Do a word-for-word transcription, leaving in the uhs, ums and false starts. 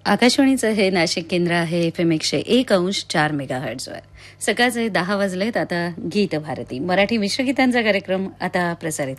आकाशवाणीचं हे नाशिक केंद्र आहे एफ एम एकशे एक अंश चार मेगा हर्ट्झवर. सकाळचे दहा वाजलेत. आता गीत भारती मराठी मिश्रगीतांचा कार्यक्रम आता प्रसारित